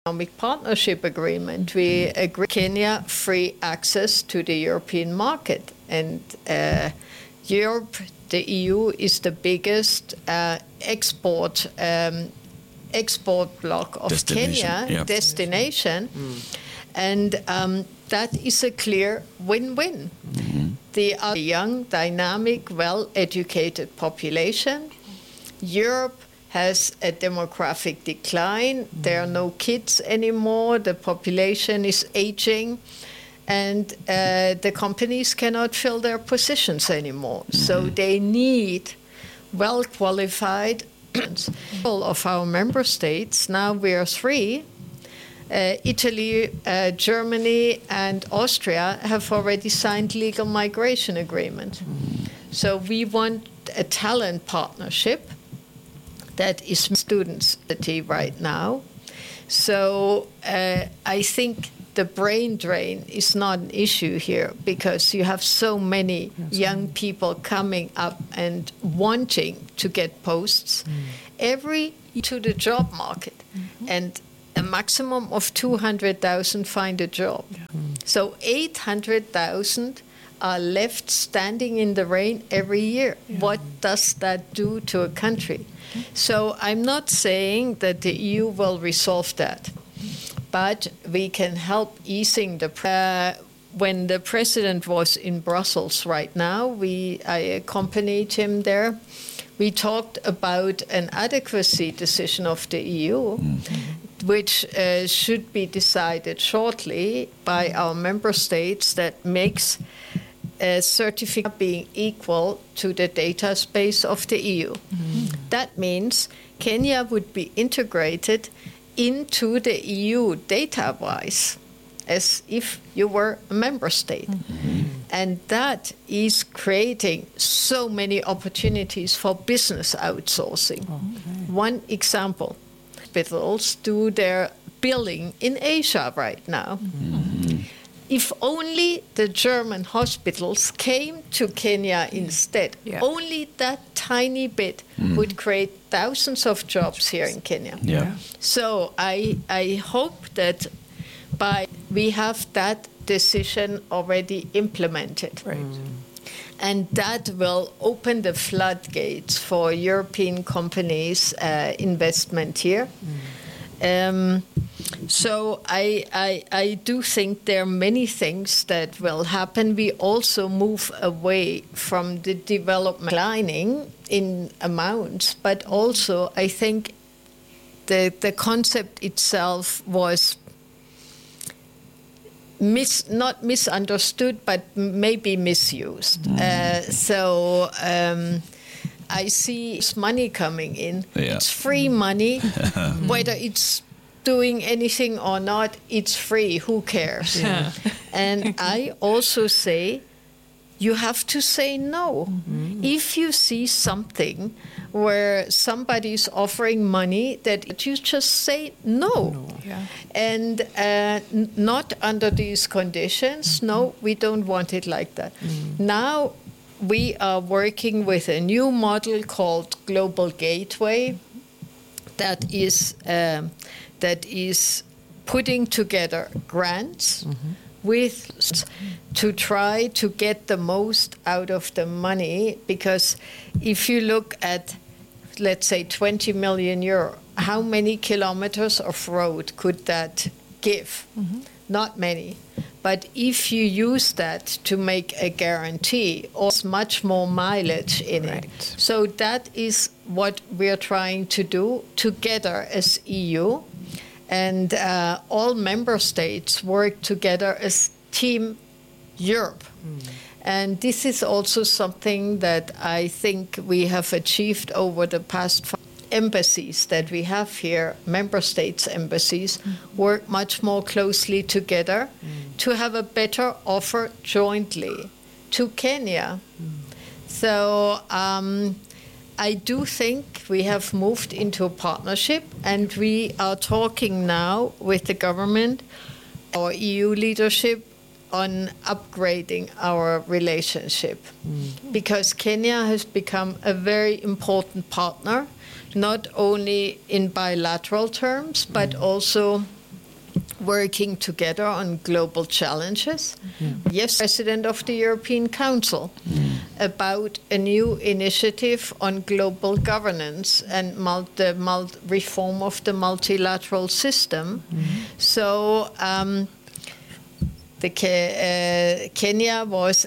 economic partnership agreement. We agree Kenya free access to the European market. And Europe, the EU, is the biggest export bloc of Kenya, destination. And that is a clear win-win. The young, dynamic, well-educated population. Europe has a demographic decline. There are no kids anymore. The population is aging. And the companies cannot fill their positions anymore. So they need well-qualified of our member states. Now we are 3. Italy, Germany, and Austria have already signed legal migration agreement. So we want a talent partnership that is students right now. So I think the brain drain is not an issue here because you have so many young people coming up and wanting to get posts every to the job market. And a maximum of 200,000 find a job. So 800,000 are left standing in the rain every year. What does that do to a country? So I'm not saying that the EU will resolve that, but we can help easing the when the president was in Brussels right now, I accompanied him there. We talked about an adequacy decision of the EU, which should be decided shortly by our member states that makes a certificate being equal to the data space of the EU. That means Kenya would be integrated into the EU data-wise as if you were a member state. And that is creating so many opportunities for business outsourcing. One example, hospitals do their billing in Asia right now. If only the German hospitals came to Kenya instead, only that tiny bit would create thousands of jobs here in Kenya. So I hope that we have that decision already implemented. And that will open the floodgates for European companies' investment here. So I do think there are many things that will happen. We also move away from the development declining in amounts, but also I think the concept itself was not misunderstood, but maybe misused. So I see money coming in. It's free money, whether it's doing anything or not, it's free. Who cares? And I also say, you have to say no. If you see something where somebody is offering money, that you just say no. And not under these conditions. No, we don't want it like that. Now we are working with a new model called Global Gateway that is putting together grants to try to get the most out of the money, because if you look at, let's say, 20 million euro, how many kilometers of road could that give? Not many. But if you use that to make a guarantee, or much more mileage in it. So that is what we're trying to do together as EU. And all member states work together as Team Europe. And this is also something that I think we have achieved over the past 5 embassies that we have here, member states' embassies, work much more closely together to have a better offer jointly to Kenya. So I do think we have moved into a partnership, and we are talking now with the government, our EU leadership, on upgrading our relationship. Because Kenya has become a very important partner, not only in bilateral terms, but also working together on global challenges. Yes, President of the European Council about a new initiative on global governance and the reform of the multilateral system. So Kenya was